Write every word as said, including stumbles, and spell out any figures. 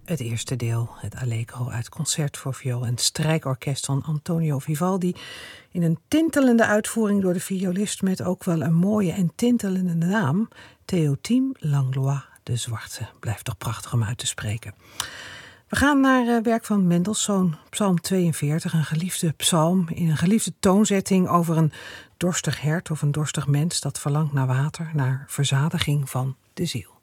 Het eerste deel, het Allegro uit Concert voor viool en strijkorkest van Antonio Vivaldi, in een tintelende uitvoering door de violist met ook wel een mooie en tintelende naam, Théotime Langlois de Zwarte. Blijft toch prachtig om uit te spreken. We gaan naar uh, werk van Mendelssohn, Psalm tweeënveertig, een geliefde psalm in een geliefde toonzetting over een dorstig hert of een dorstig mens dat verlangt naar water, naar verzadiging van de ziel.